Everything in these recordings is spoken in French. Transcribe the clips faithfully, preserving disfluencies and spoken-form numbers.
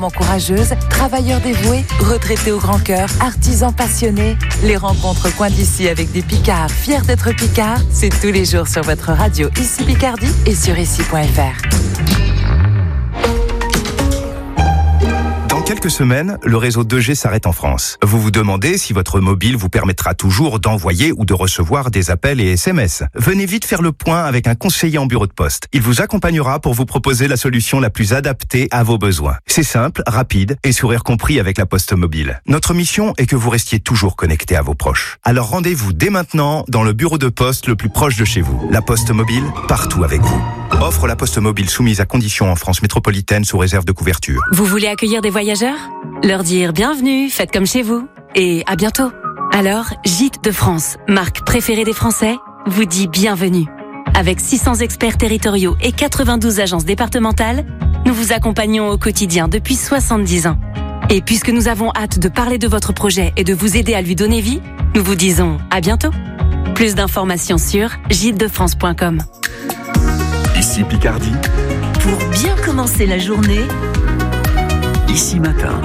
Courageuse, travailleurs dévoués, retraités au grand cœur, artisans passionnés. Les rencontres Coin d'Ici avec des Picards fiers d'être Picards, c'est tous les jours sur votre radio Ici Picardie et sur ici point f r. Dans quelques semaines, le réseau deux G s'arrête en France. Vous vous demandez si votre mobile vous permettra toujours d'envoyer ou de recevoir des appels et S M S. Venez vite faire le point avec un conseiller en bureau de poste. Il vous accompagnera pour vous proposer la solution la plus adaptée à vos besoins. C'est simple, rapide et sourire compris avec la Poste Mobile. Notre mission est que vous restiez toujours connecté à vos proches. Alors rendez-vous dès maintenant dans le bureau de poste le plus proche de chez vous. La Poste Mobile, partout avec vous. Offre la Poste Mobile soumise à conditions en France métropolitaine sous réserve de couverture. Vous voulez accueillir des voyageurs ? Leur dire bienvenue, faites comme chez vous et à bientôt. Alors, Gîtes de France, marque préférée des Français, vous dit bienvenue. Avec six cents experts territoriaux et quatre-vingt-douze agences départementales, nous vous accompagnons au quotidien depuis soixante-dix ans. Et puisque nous avons hâte de parler de votre projet et de vous aider à lui donner vie, nous vous disons à bientôt. Plus d'informations sur gîtes de france point com. Ici Picardie. Pour bien commencer la journée, Ici Matin.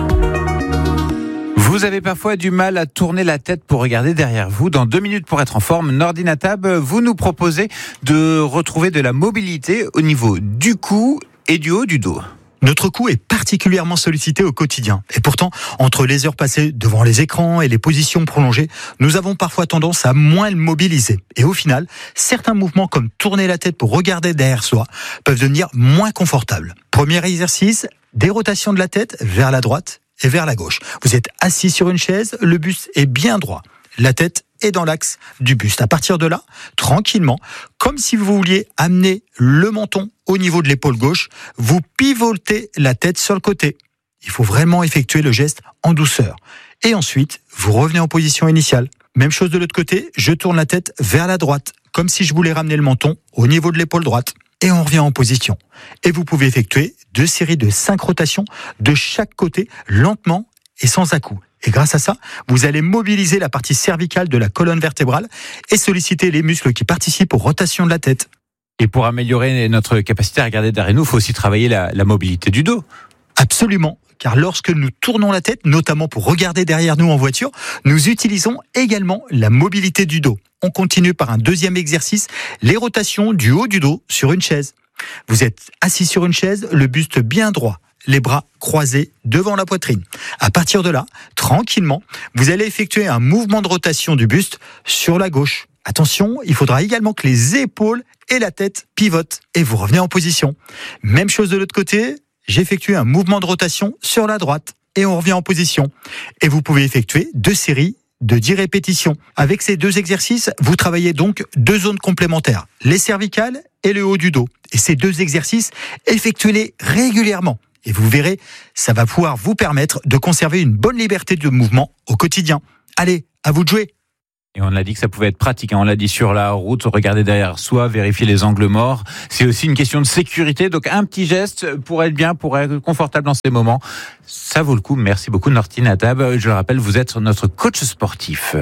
Vous avez parfois du mal à tourner la tête pour regarder derrière vous. Dans deux minutes pour être en forme, Nordine Atab, vous nous proposez de retrouver de la mobilité au niveau du cou et du haut du dos. Notre cou est particulièrement sollicité au quotidien. Et pourtant, entre les heures passées devant les écrans et les positions prolongées, nous avons parfois tendance à moins le mobiliser. Et au final, certains mouvements comme tourner la tête pour regarder derrière soi peuvent devenir moins confortables. Premier exercice, des rotations de la tête vers la droite et vers la gauche. Vous êtes assis sur une chaise, le buste est bien droit. La tête est dans l'axe du buste. À partir de là, tranquillement, comme si vous vouliez amener le menton au niveau de l'épaule gauche, vous pivotez la tête sur le côté. Il faut vraiment effectuer le geste en douceur. Et ensuite, vous revenez en position initiale. Même chose de l'autre côté, je tourne la tête vers la droite, comme si je voulais ramener le menton au niveau de l'épaule droite. Et on revient en position. Et vous pouvez effectuer deux séries de cinq rotations de chaque côté, lentement et sans à-coups. Et grâce à ça, vous allez mobiliser la partie cervicale de la colonne vertébrale et solliciter les muscles qui participent aux rotations de la tête. Et pour améliorer notre capacité à regarder derrière nous, il faut aussi travailler la, la mobilité du dos. Absolument, car lorsque nous tournons la tête, notamment pour regarder derrière nous en voiture, nous utilisons également la mobilité du dos. On continue par un deuxième exercice, les rotations du haut du dos sur une chaise. Vous êtes assis sur une chaise, le buste bien droit, les bras croisés devant la poitrine. À partir de là, tranquillement, vous allez effectuer un mouvement de rotation du buste sur la gauche. Attention, il faudra également que les épaules et la tête pivotent et vous revenez en position. Même chose de l'autre côté, j'effectue un mouvement de rotation sur la droite et on revient en position. Et vous pouvez effectuer deux séries de dix répétitions. Avec ces deux exercices, vous travaillez donc deux zones complémentaires, les cervicales et le haut du dos. Et ces deux exercices, effectuez-les régulièrement. Et vous verrez, ça va pouvoir vous permettre de conserver une bonne liberté de mouvement au quotidien. Allez, à vous de jouer. Et on a dit que ça pouvait être pratique, hein. On l'a dit sur la route, regarder derrière soi, vérifier les angles morts. C'est aussi une question de sécurité, donc un petit geste pour être bien, pour être confortable dans ces moments. Ça vaut le coup. Merci beaucoup Nordine Atab. Je le rappelle, vous êtes notre coach sportif.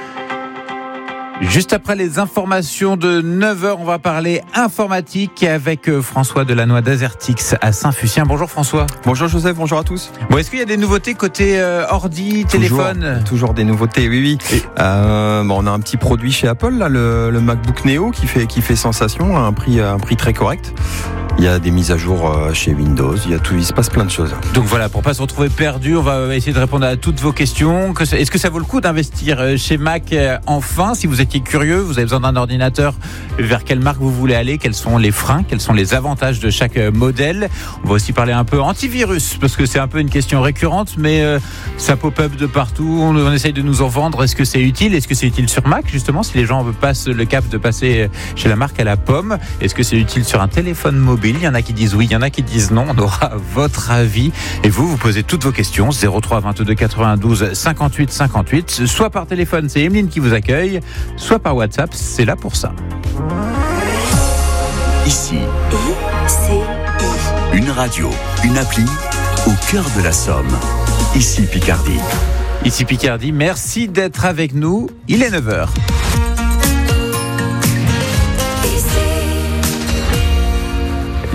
Juste après les informations de neuf heures, on va parler informatique avec François Delannoy d'Azertix à Saint-Fucien. Bonjour François. Bonjour Joseph, bonjour à tous. Bon, est-ce qu'il y a des nouveautés côté euh, ordi, téléphone ? Toujours, toujours des nouveautés, oui, oui. Euh, bon, on a un petit produit chez Apple, là, le, le MacBook Neo qui fait, qui fait sensation, à un prix, à un prix très correct. Il y a des mises à jour chez Windows, il, y a tout, il se passe plein de choses. Donc voilà, pour pas se retrouver perdu, on va essayer de répondre à toutes vos questions. Est-ce que ça vaut le coup d'investir chez Mac enfin ? Si vous étiez curieux, vous avez besoin d'un ordinateur, vers quelle marque vous voulez aller ? Quels sont les freins ? Quels sont les avantages de chaque modèle ? On va aussi parler un peu antivirus, parce que c'est un peu une question récurrente, mais euh, ça pop-up de partout, on, on essaye de nous en vendre. Est-ce que c'est utile ? Est-ce que c'est utile sur Mac, justement, si les gens passent le cap de passer chez la marque à la pomme ? Est-ce que c'est utile sur un téléphone mobile ? Il y en a qui disent oui, il y en a qui disent non. On aura votre avis. Et vous, vous posez toutes vos questions. zéro trois vingt-deux quatre-vingt-douze cinquante-huit cinquante-huit. Soit par téléphone, c'est Emeline qui vous accueille. Soit par WhatsApp, c'est là pour ça. Ici. I C I. Une radio, une appli au cœur de la Somme. Ici Picardie. Ici Picardie, merci d'être avec nous. Il est neuf heures.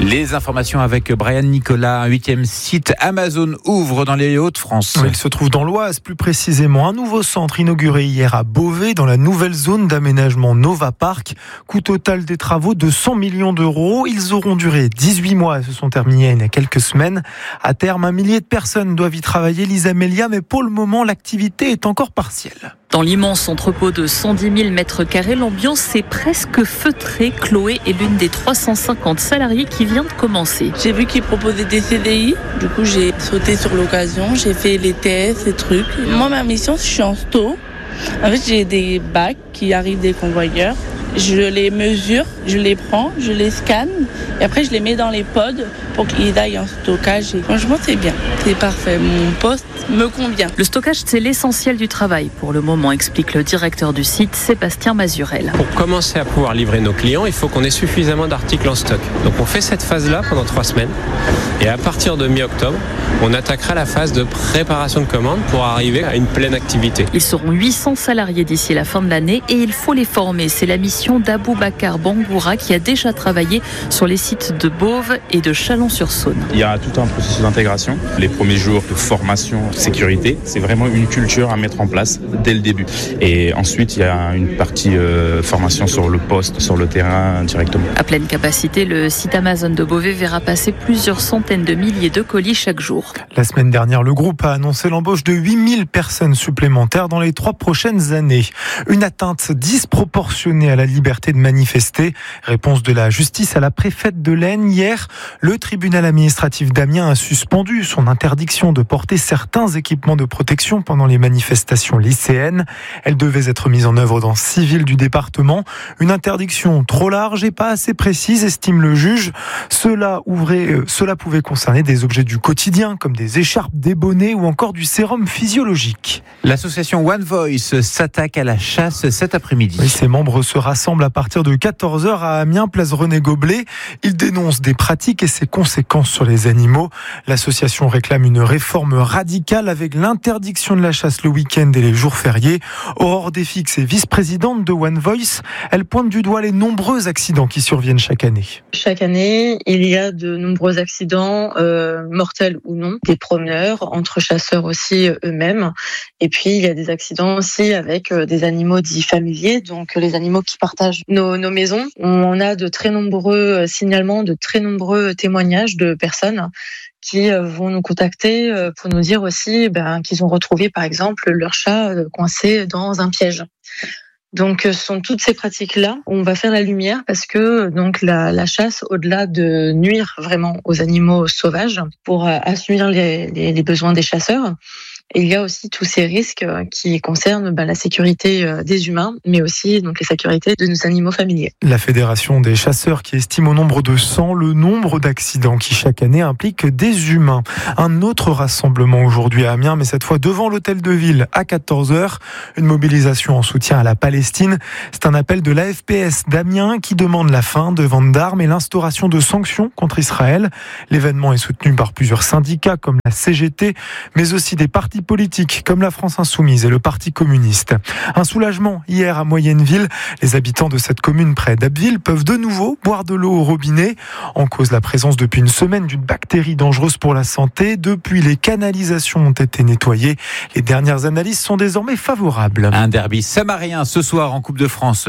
Les informations avec Brian Nicolas. Un huitième site Amazon ouvre dans les Hauts-de-France. Il se trouve dans l'Oise, plus précisément. Un nouveau centre inauguré hier à Beauvais, dans la nouvelle zone d'aménagement Nova Park. Coût total des travaux de cent millions d'euros. Ils auront duré dix-huit mois et se sont terminés il y a quelques semaines. À terme, un millier de personnes doivent y travailler, Lisa Melia, mais pour le moment, l'activité est encore partielle. Dans l'immense entrepôt de cent dix mille mètres carrés, l'ambiance est presque feutrée. Chloé est l'une des trois cent cinquante salariés qui vient de commencer. J'ai vu qu'ils proposaient des C D I, du coup j'ai sauté sur l'occasion, j'ai fait les tests, les trucs. Moi ma mission, je suis en sto. En fait j'ai des bacs qui arrivent des convoyeurs. Je les mesure, je les prends, je les scanne et après je les mets dans les pods pour qu'ils aillent en stockage. Et franchement, c'est bien, c'est parfait. Mon poste me convient. Le stockage, c'est l'essentiel du travail pour le moment, explique le directeur du site, Sébastien Mazurel. Pour commencer à pouvoir livrer nos clients, il faut qu'on ait suffisamment d'articles en stock. Donc on fait cette phase-là pendant trois semaines et à partir de mi-octobre, on attaquera la phase de préparation de commandes pour arriver à une pleine activité. Ils seront huit cents salariés d'ici la fin de l'année et il faut les former. C'est la mission d'Aboubacar Bangoura qui a déjà travaillé sur les sites de Beauvais et de Chalon-sur-Saône. Il y a tout un processus d'intégration. Les premiers jours de formation, sécurité, c'est vraiment une culture à mettre en place dès le début. Et ensuite, il y a une partie euh, formation sur le poste, sur le terrain directement. À pleine capacité, le site Amazon de Beauvais verra passer plusieurs centaines de milliers de colis chaque jour. La semaine dernière, le groupe a annoncé l'embauche de huit mille personnes supplémentaires dans les trois prochaines années. Une atteinte disproportionnée à la liberté de manifester. Réponse de la justice à la préfète de l'Aisne. Hier, le tribunal administratif d'Amiens a suspendu son interdiction de porter certains équipements de protection pendant les manifestations lycéennes. Elles devaient être mises en œuvre dans six villes du département. Une interdiction trop large et pas assez précise, estime le juge. Cela, ouvrait, euh, cela pouvait concerner des objets du quotidien, comme des écharpes, des bonnets ou encore du sérum physiologique. L'association One Voice s'attaque à la chasse cet après-midi. Oui, ses membres se rassemblent à partir de quatorze heures à Amiens, place René Goblet. Ils dénoncent des pratiques et ses conséquences sur les animaux. L'association réclame une réforme radicale avec l'interdiction de la chasse le week-end et les jours fériés. Aurore Desfix est vice-présidente de One Voice. Elle pointe du doigt les nombreux accidents qui surviennent chaque année. Chaque année, il y a de nombreux accidents, euh, mortels ou non, des promeneurs, entre chasseurs aussi eux-mêmes. Et puis, il y a des accidents aussi avec des animaux dits familiers, donc les animaux qui partagent nos, nos maisons. On a de très nombreux signalements, de très nombreux témoignages de personnes qui vont nous contacter pour nous dire aussi ben, qu'ils ont retrouvé, par exemple, leur chat coincé dans un piège. Donc, ce sont toutes ces pratiques-là où on va faire la lumière parce que donc la, la chasse, au-delà de nuire vraiment aux animaux sauvages pour assouvir les, les, les besoins des chasseurs, il y a aussi tous ces risques qui concernent ben, la sécurité des humains, mais aussi donc, les sécurités de nos animaux familiers. La Fédération des chasseurs qui estime au nombre de cent le nombre d'accidents qui chaque année impliquent des humains. Un autre rassemblement aujourd'hui à Amiens, mais cette fois devant l'hôtel de ville à quatorze heures. Une mobilisation en soutien à la Palestine. C'est un appel de l'A F P S d'Amiens qui demande la fin de ventes d'armes et l'instauration de sanctions contre Israël. L'événement est soutenu par plusieurs syndicats comme la C G T, mais aussi des partis politiques comme la France Insoumise et le Parti communiste. Un soulagement hier à Moyenneville. Les habitants de cette commune près d'Abbeville peuvent de nouveau boire de l'eau au robinet. En cause la présence depuis une semaine d'une bactérie dangereuse pour la santé. Depuis, les canalisations ont été nettoyées. Les dernières analyses sont désormais favorables. Un derby samarien ce soir en Coupe de France.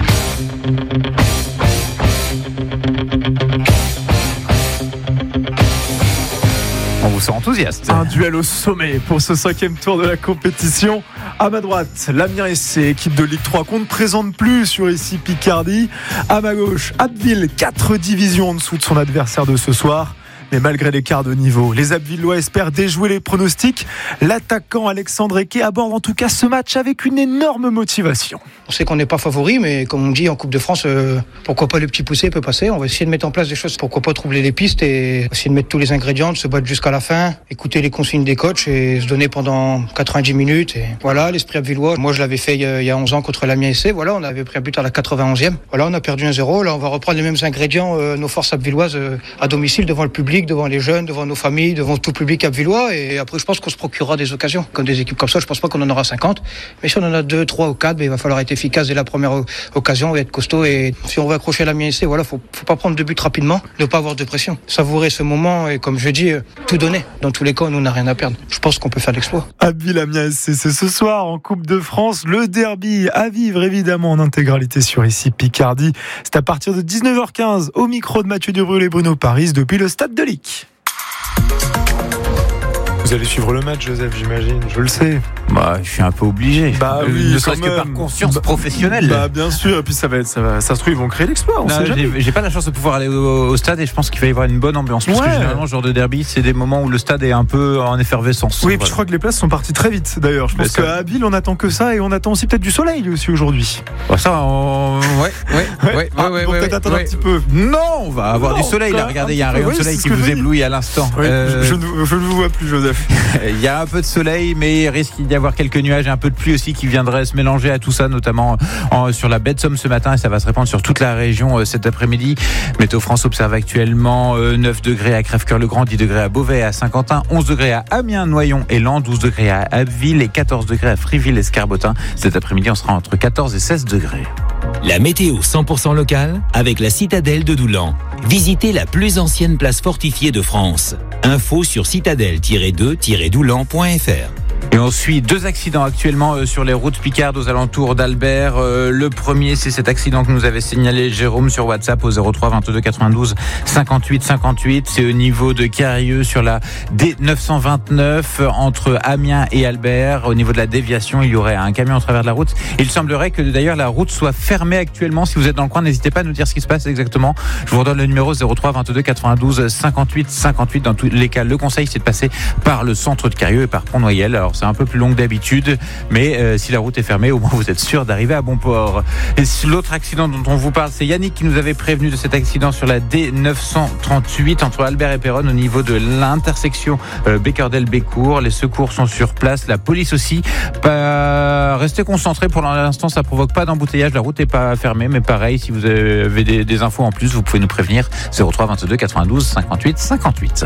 On vous sent enthousiaste. Un duel au sommet pour ce cinquième tour de la compétition. À ma droite, l'Amiens S C, équipe de Ligue trois qu'on ne présente plus sur ici Picardie. À ma gauche, Abbeville, quatre divisions en dessous de son adversaire de ce soir. Mais malgré l'écart de niveau, les Abvillois espèrent déjouer les pronostics. L'attaquant Alexandre Eke aborde en tout cas ce match avec une énorme motivation. On sait qu'on n'est pas favori, mais comme on dit en Coupe de France, euh, pourquoi pas le petit poussé peut passer. On va essayer de mettre en place des choses, pourquoi pas troubler les pistes et essayer de mettre tous les ingrédients, de se battre jusqu'à la fin, écouter les consignes des coachs et se donner pendant quatre-vingt-dix minutes. Et voilà, l'esprit abvillois. Moi, je l'avais fait il y a onze ans contre l'Amiens S C. Voilà, on avait pris un but à la quatre-vingt-onzième. Voilà, on a perdu un zéro. Là, on va reprendre les mêmes ingrédients, euh, nos forces abvilloises euh, à domicile devant le public. public, devant les jeunes, devant nos familles, devant tout le public abbvillois. Et après, je pense qu'on se procurera des occasions. Comme des équipes comme ça, je pense pas qu'on en aura cinquante. Mais si on en a deux, trois ou quatre, ben, il va falloir être efficace dès la première occasion et être costaud. Et si on veut accrocher la mienne, voilà, faut, faut pas prendre de but rapidement, ne pas avoir de pression. Savourer ce moment et, comme je dis, tout donner. Dans tous les cas, nous, on n'a rien à perdre. Je pense qu'on peut faire l'exploit. Abbeville-Amiens S C, c'est ce soir en Coupe de France. Le derby à vivre évidemment en intégralité sur ici Picardie. C'est à partir de dix-neuf heures quinze au micro de Mathieu Dubrul et Bruno Paris depuis le stade de Lic. Vous allez suivre le match, Joseph, j'imagine, je le sais. Bah, je suis un peu obligé. Bah oui, ne serait-ce que par conscience bah, professionnelle. Bah bien sûr, et puis ça va être, ça va, ça se trouve ils vont créer l'exploit. On non, sait j'ai, j'ai pas la chance de pouvoir aller au, au stade et je pense qu'il va y avoir une bonne ambiance. Parce ouais. que généralement, ce genre de derby, c'est des moments où le stade est un peu en effervescence. Oui, et voilà. puis je crois que les places sont parties très vite. D'ailleurs, je pense ça... qu'à Abbeville, on attend que ça et on attend aussi peut-être du soleil aussi aujourd'hui. Bah ça, on... ouais, ouais, ouais, ouais, ah, ouais, bon, ouais, peut-être ouais, attendre ouais. un petit peu. Non, on va avoir non, du soleil là. Regardez, il y a un rayon oui, de soleil qui vous vous éblouit à l'instant. Oui, euh... je, je, ne, je ne vous vois plus, Joseph. Il y a un peu de soleil, mais il risque d'y avoir quelques nuages et un peu de pluie aussi qui viendraient se mélanger à tout ça, notamment en, sur la baie de Somme ce matin, et ça va se répandre sur toute la région euh, cet après-midi. Météo France observe actuellement euh, neuf degrés à Crèvecœur-le-Grand, dix degrés à Beauvais et à Saint-Quentin, onze degrés à Amiens, Noyon et Laon, douze degrés à Abbeville et quatorze degrés à Friville et Scarbotin. Cet après-midi, on sera entre quatorze et seize degrés. La météo cent pour cent locale avec la citadelle de Doulan. Visitez la plus ancienne place fortifiée de France. Info sur citadelle tiret deux tiret doulan point f r. Et on suit deux accidents actuellement euh, sur les routes picardes aux alentours d'Albert. Euh, le premier, c'est cet accident que nous avait signalé Jérôme sur WhatsApp au zéro trois vingt-deux quatre-vingt-douze cinquante-huit cinquante-huit. C'est au niveau de Carieux sur la D neuf cent vingt-neuf entre Amiens et Albert. Au niveau de la déviation, il y aurait un camion au travers de la route. Il semblerait que d'ailleurs la route soit fermée actuellement. Si vous êtes dans le coin, n'hésitez pas à nous dire ce qui se passe exactement. Je vous redonne le numéro zéro trois vingt-deux quatre-vingt-douze cinquante-huit cinquante-huit. Dans tous les cas, le conseil, c'est de passer par le centre de Carieux et par Pont-Noyel. Alors c'est un peu plus long que d'habitude, mais euh, si la route est fermée, au moins vous êtes sûr d'arriver à bon port. Et l'autre accident dont on vous parle, c'est Yannick qui nous avait prévenu de cet accident sur la D neuf cent trente-huit entre Albert et Péronne au niveau de l'intersection euh, Bécordel-Bécourt. Les secours sont sur place, la police aussi. Pas... Restez concentrés pour l'instant, ça provoque pas d'embouteillage, la route n'est pas fermée, mais pareil, si vous avez des, des infos en plus, vous pouvez nous prévenir zéro trois vingt-deux quatre-vingt-douze cinquante-huit cinquante-huit.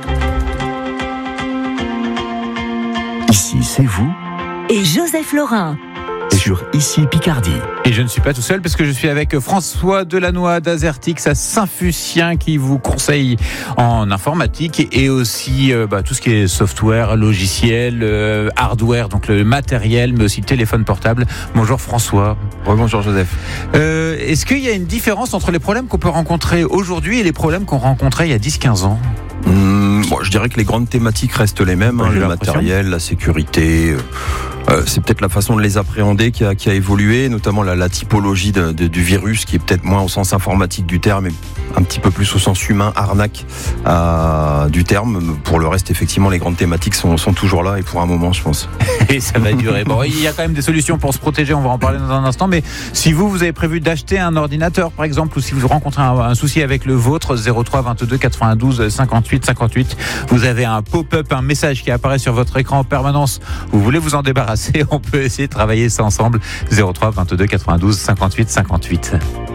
Ici, c'est vous et Joseph Laurin sur Ici Picardie. Et je ne suis pas tout seul parce que je suis avec François Delannoy d'Azertix à Saint-Fucien qui vous conseille en informatique et aussi euh, bah, tout ce qui est software, logiciel, euh, hardware, donc le matériel, mais aussi téléphone portable. Bonjour François. Bonjour Joseph. Euh, est-ce qu'il y a une différence entre les problèmes qu'on peut rencontrer aujourd'hui et les problèmes qu'on rencontrait il y a dix quinze ans ? Mmh, bon, je dirais que les grandes thématiques restent les mêmes, hein, le matériel, la sécurité. Euh, c'est peut-être la façon de les appréhender qui a, qui a évolué, notamment la, la typologie de, de, du virus, qui est peut-être moins au sens informatique du terme, et un petit peu plus au sens humain, arnaque euh, du terme. Pour le reste, effectivement, les grandes thématiques sont, sont toujours là, et pour un moment, je pense. Et ça va durer. Bon, il y a quand même des solutions pour se protéger, on va en parler dans un instant, mais si vous, vous avez prévu d'acheter un ordinateur, par exemple, ou si vous rencontrez un, un souci avec le vôtre, zéro trois vingt-deux quatre-vingt-douze cinquante-huit cinquante-huit, vous avez un pop-up, un message qui apparaît sur votre écran en permanence. Vous voulez vous en débarrasser, on peut essayer de travailler ça ensemble. zéro trois vingt-deux quatre-vingt-douze cinquante-huit cinquante-huit.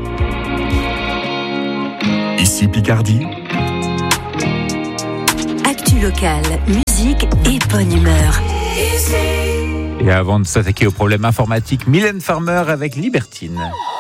Ici Picardie. Actu locale, musique et bonne humeur. Et avant de s'attaquer aux problèmes informatiques, Mylène Farmer avec Libertine.